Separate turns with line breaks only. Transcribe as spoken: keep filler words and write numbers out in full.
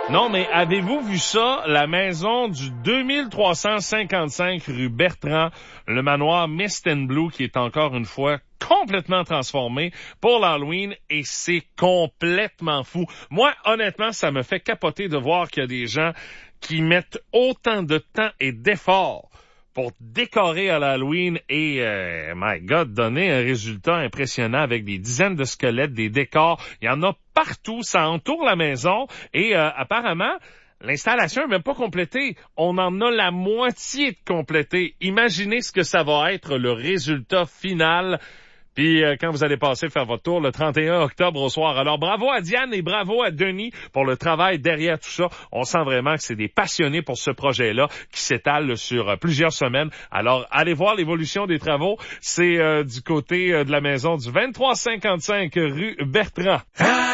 Non, mais avez-vous vu ça? La maison du deux mille trois cent cinquante-cinq rue Bertrand, le manoir Mist and Blue, qui est encore une fois complètement transformé pour l'Halloween, et c'est complètement fou. Moi, honnêtement, ça me fait capoter de voir qu'il y a des gens qui mettent autant de temps et d'efforts pour décorer à l'Halloween et, euh, my God, donner un résultat impressionnant avec des dizaines de squelettes, des décors. Il y en a partout, ça entoure la maison et euh, apparemment, l'installation n'est même pas complétée. On en a la moitié de complétée. Imaginez ce que ça va être le résultat final. Puis euh, quand vous allez passer faire votre tour le trente et un octobre au soir. Alors bravo à Diane et bravo à Denis pour le travail derrière tout ça. On sent vraiment que c'est des passionnés pour ce projet-là qui s'étale sur euh, plusieurs semaines. Alors allez voir l'évolution des travaux. C'est euh, du côté euh, de la maison du vingt-trois cinquante-cinq rue Bertrand.